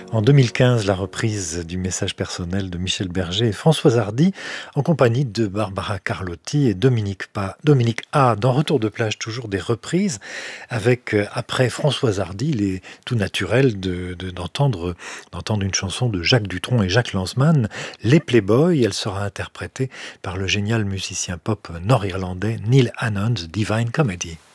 En 2015, la reprise du message personnel de Michel Berger et Françoise Hardy, en compagnie de Barbara Carlotti et Dominique A. Dans Retour de plage, toujours des reprises, avec, après Françoise Hardy, il est tout naturel d'entendre une chanson de Jacques Dutronc et Jacques Lanzmann, Les Playboys. Elle sera interprétée par le génial musicien pop nord-irlandais Neil Hannon's Divine Comedy.